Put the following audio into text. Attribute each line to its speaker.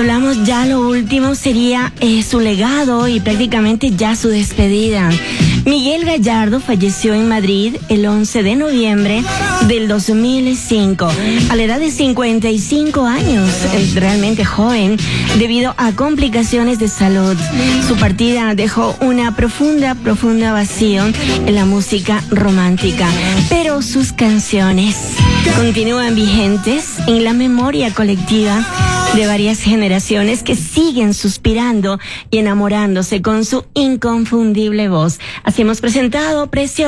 Speaker 1: hablamos ya lo último sería su legado y prácticamente ya su despedida. Miguel Gallardo falleció en Madrid el 11 de noviembre del 2005, a la edad de 55 años, realmente joven, debido a complicaciones de salud. Su partida dejó una profunda vacío en la música romántica, pero sus canciones continúan vigentes en la memoria colectiva de varias generaciones que siguen suspirando y enamorándose con su inconfundible voz. Así hemos presentado Preciosa.